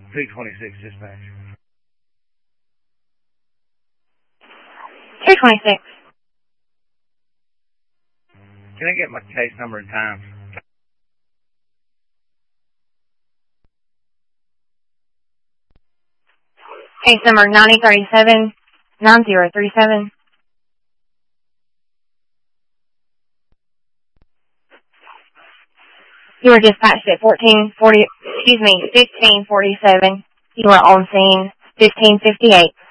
226 dispatch. 226. Can I get my case number and time? Case number 9037-9037. You were dispatched at 1547. You were on scene 1558.